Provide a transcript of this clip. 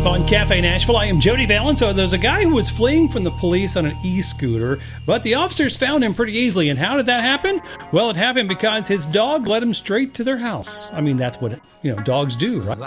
up on Cafe Nashville. I am Jody Valen. So there's a guy who was fleeing from the police on an e-scooter, but the officers found him pretty easily. And how did that happen? Well, it happened because his dog led him straight to their house. I mean, that's what dogs do, right?